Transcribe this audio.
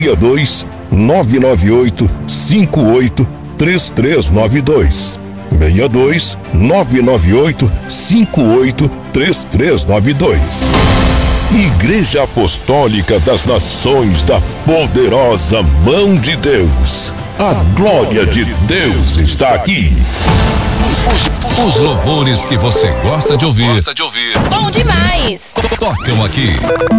62 998 58 3392. 62 998 58 3392. Igreja Apostólica das Nações da Poderosa Mão de Deus. A glória de Deus está aqui. Os louvores que você gosta de ouvir. Bom demais. Tocam aqui.